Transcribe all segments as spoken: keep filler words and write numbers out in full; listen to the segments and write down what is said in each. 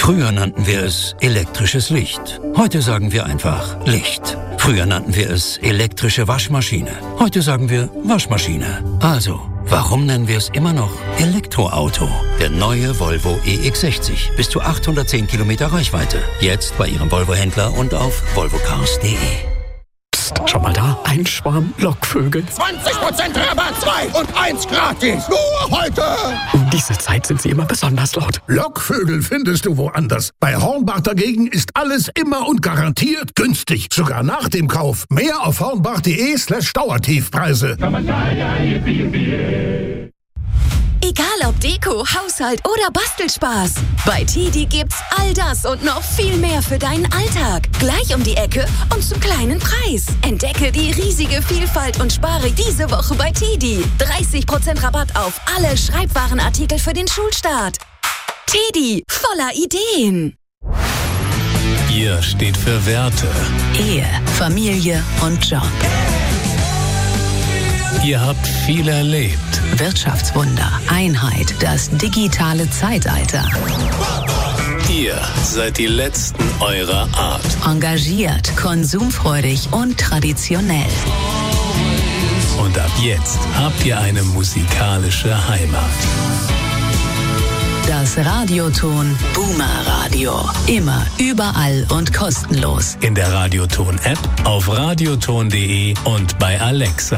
Früher nannten wir es elektrisches Licht. Heute sagen wir einfach Licht. Früher nannten wir es elektrische Waschmaschine. Heute sagen wir Waschmaschine. Also, warum nennen wir es immer noch Elektroauto? Der neue Volvo E X sechzig. Bis zu achthundertzehn Kilometer Reichweite. Jetzt bei Ihrem Volvo-Händler und auf volvo cars punkt de. Psst, schau mal da. Ein Schwarm Lockvögel. zwanzig Prozent Rabatt, zwei und eins gratis. Nur heute. Um diese Zeit sind sie immer besonders laut. Lockvögel findest du woanders. Bei Hornbach dagegen ist alles immer und garantiert günstig. Sogar nach dem Kauf. Mehr auf hornbach punkt de slash Dauertiefpreise. Egal ob Deko, Haushalt oder Bastelspaß. Bei Tidi gibt's all das und noch viel mehr für deinen Alltag. Gleich um die Ecke und zum kleinen Preis. Entdecke die riesige Vielfalt und spare diese Woche bei Tidi. dreißig Prozent Rabatt auf alle Schreibwarenartikel für den Schulstart. Tidi, voller Ideen. Ihr steht für Werte. Ehe, Familie und Job. Ihr habt viel erlebt. Wirtschaftswunder, Einheit, das digitale Zeitalter. Ihr seid die Letzten eurer Art. Engagiert, konsumfreudig und traditionell. Und ab jetzt habt ihr eine musikalische Heimat. Das Radioton Boomer Radio. Immer, überall und kostenlos. In der Radioton-App, auf radioton punkt de und bei Alexa.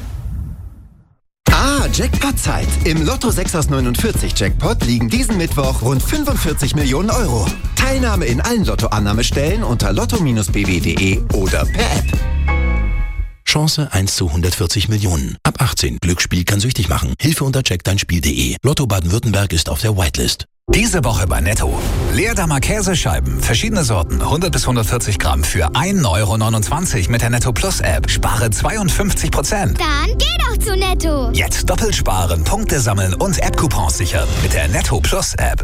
Ah, Jackpot-Zeit. Im Lotto sechs aus neunundvierzig Jackpot liegen diesen Mittwoch rund fünfundvierzig Millionen Euro. Teilnahme in allen Lottoannahmestellen unter lotto Bindestrich b w punkt de oder per App. Chance eins zu hundertvierzig Millionen. Ab achtzehn. Glücksspiel kann süchtig machen. Hilfe unter check dein spiel punkt de. Lotto Baden-Württemberg ist auf der Whitelist. Diese Woche bei Netto. Leerdammer Käsescheiben, verschiedene Sorten, hundert bis hundertvierzig Gramm für ein Euro neunundzwanzig mit der Netto Plus App. Spare zweiundfünfzig Prozent. Dann geh doch zu Netto. Jetzt doppelt sparen, Punkte sammeln und App-Coupons sichern mit der Netto Plus App.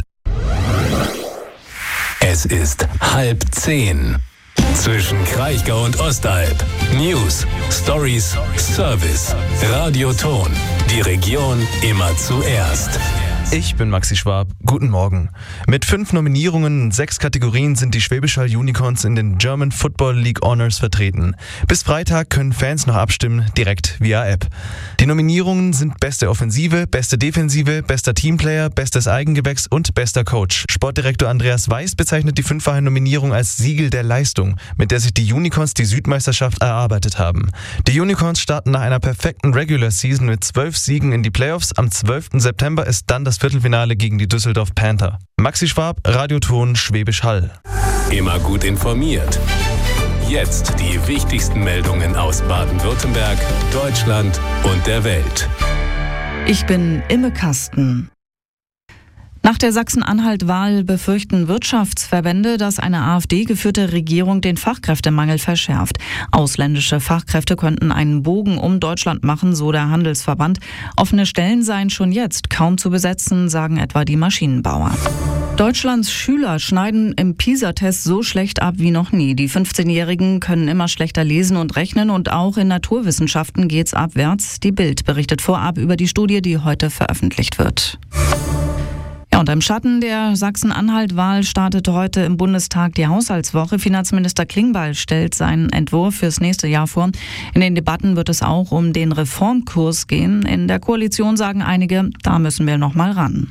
Es ist halb zehn. Zwischen Kraichgau und Ostalb. News, Stories, Service. Radioton. Die Region immer zuerst. Ich bin Maxi Schwab. Guten Morgen. Mit fünf Nominierungen in sechs Kategorien sind die Schwäbisch Hall Unicorns in den German Football League Honors vertreten. Bis Freitag können Fans noch abstimmen, direkt via App. Die Nominierungen sind beste Offensive, beste Defensive, bester Teamplayer, bestes Eigengewächs und bester Coach. Sportdirektor Andreas Weiß bezeichnet die fünffache Nominierung als Siegel der Leistung, mit der sich die Unicorns die Südmeisterschaft erarbeitet haben. Die Unicorns starten nach einer perfekten Regular Season mit zwölf Siegen in die Playoffs. Am zwölften September ist dann das Viertelfinale gegen die Düsseldorf Panther. Maxi Schwab, Radioton Schwäbisch Hall. Immer gut informiert. Jetzt die wichtigsten Meldungen aus Baden-Württemberg, Deutschland und der Welt. Ich bin Imme Kasten. Nach der Sachsen-Anhalt-Wahl befürchten Wirtschaftsverbände, dass eine AfD-geführte Regierung den Fachkräftemangel verschärft. Ausländische Fachkräfte könnten einen Bogen um Deutschland machen, so der Handelsverband. Offene Stellen seien schon jetzt kaum zu besetzen, sagen etwa die Maschinenbauer. Deutschlands Schüler schneiden im PISA-Test so schlecht ab wie noch nie. Die fünfzehnjährigen können immer schlechter lesen und rechnen und auch in Naturwissenschaften geht's abwärts. Die Bild berichtet vorab über die Studie, die heute veröffentlicht wird. Ja, und im Schatten der Sachsen-Anhalt-Wahl startet heute im Bundestag die Haushaltswoche. Finanzminister Klingbeil stellt seinen Entwurf fürs nächste Jahr vor. In den Debatten wird es auch um den Reformkurs gehen. In der Koalition sagen einige, da müssen wir noch mal ran.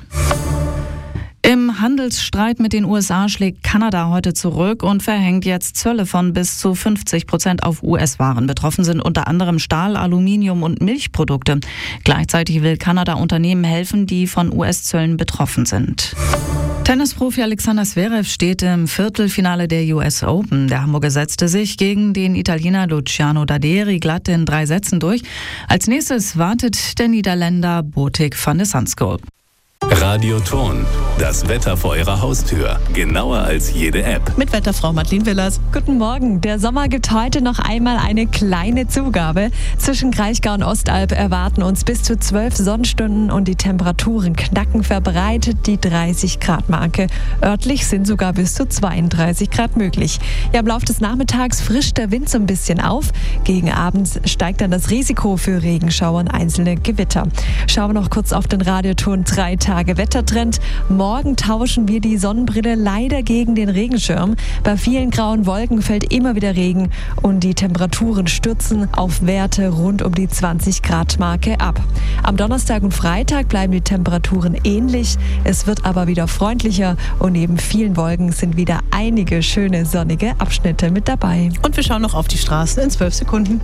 Im Handelsstreit mit den U S A schlägt Kanada heute zurück und verhängt jetzt Zölle von bis zu fünfzig Prozent auf U S-Waren. Betroffen sind unter anderem Stahl, Aluminium und Milchprodukte. Gleichzeitig will Kanada Unternehmen helfen, die von U S-Zöllen betroffen sind. Tennisprofi Alexander Zverev steht im Viertelfinale der U S Open. Der Hamburger setzte sich gegen den Italiener Luciano Daderi glatt in drei Sätzen durch. Als nächstes wartet der Niederländer Botic van de Zandschulp. Radioton, das Wetter vor Ihrer Haustür, genauer als jede App. Mit Wetterfrau Madeleine Willers. Guten Morgen. Der Sommer gibt heute noch einmal eine kleine Zugabe. Zwischen Kraichgau und Ostalb erwarten uns bis zu zwölf Sonnenstunden und die Temperaturen knacken verbreitet die dreißig Grad Marke. Örtlich sind sogar bis zu zweiunddreißig Grad möglich. Ja, im Laufe des Nachmittags frischt der Wind so ein bisschen auf. Gegen abends steigt dann das Risiko für Regenschauer und einzelne Gewitter. Schauen wir noch kurz auf den Radioton drei Tage aktuelle Wettertrend. Morgen tauschen wir die Sonnenbrille leider gegen den Regenschirm. Bei vielen grauen Wolken fällt immer wieder Regen und die Temperaturen stürzen auf Werte rund um die zwanzig Grad Marke ab. Am Donnerstag und Freitag bleiben die Temperaturen ähnlich. Es wird aber wieder freundlicher und neben vielen Wolken sind wieder einige schöne sonnige Abschnitte mit dabei. Und wir schauen noch auf die Straßen in zwölf Sekunden.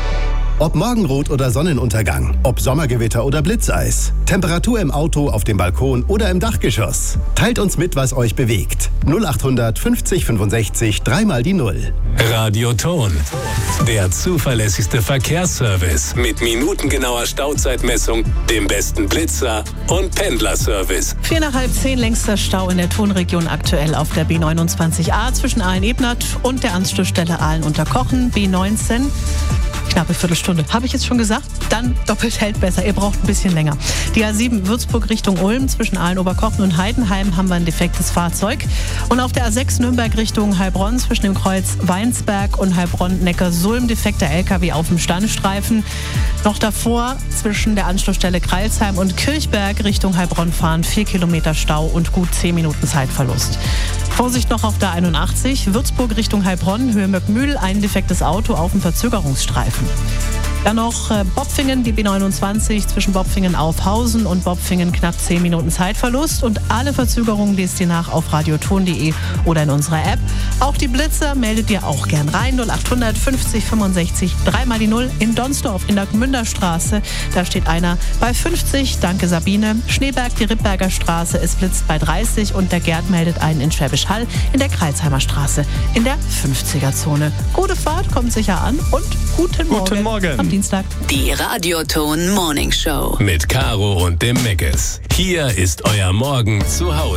Ob Morgenrot oder Sonnenuntergang, ob Sommergewitter oder Blitzeis, Temperatur im Auto, auf dem Balkon oder im Dachgeschoss. Teilt uns mit, was euch bewegt. null achthundert fünfzig fünfundsechzig, dreimal die Null. Radio Ton, der zuverlässigste Verkehrsservice mit minutengenauer Stauzeitmessung, dem besten Blitzer und Pendlerservice. Vier nach halb zehn längster Stau in der Tonregion aktuell auf der B neunundzwanzig A zwischen Aalen-Ebnat und der Anschlussstelle Aalen-Unterkochen. B neunzehn. Knappe Viertelstunde. Habe ich jetzt schon gesagt? Dann doppelt hält besser. Ihr braucht ein bisschen länger. Die A sieben Würzburg Richtung Ulm zwischen Aalen-Oberkochen und Heidenheim haben wir ein defektes Fahrzeug. Und auf der A sechs Nürnberg Richtung Heilbronn zwischen dem Kreuz Weinsberg und Heilbronn-Neckarsulm defekter L K W auf dem Standstreifen. Noch davor zwischen der Anschlussstelle Kreilsheim und Kirchberg Richtung Heilbronn fahren vier Kilometer Stau und gut zehn Minuten Zeitverlust. Vorsicht noch auf der einundachtzig, Würzburg Richtung Heilbronn, Höhe Möckmühl, ein defektes Auto auf dem Verzögerungsstreifen. Dann noch äh, Bopfingen, die B neunundzwanzig zwischen Bopfingen-Aufhausen und Bopfingen knapp zehn Minuten Zeitverlust. Und alle Verzögerungen lest ihr nach auf radioton punkt de oder in unserer App. Auch die Blitzer meldet ihr auch gern rein. null achthundert fünfzig fünfundsechzig, dreimal die Null in Donsdorf in der Gmünderstraße. Da steht einer bei fünfzig, danke Sabine. Schneeberg, die Rippberger Straße, es blitzt bei dreißig und der Gerd meldet einen in Schwäbisch Hall in der Kreilsheimer Straße in der fünfziger-Zone. Gute Fahrt, kommt sicher an und guten Morgen. Guten Morgen. Am Dienstag. Die Radioton Morning Show. Mit Caro und dem Meckes. Hier ist euer Morgen zu Hause.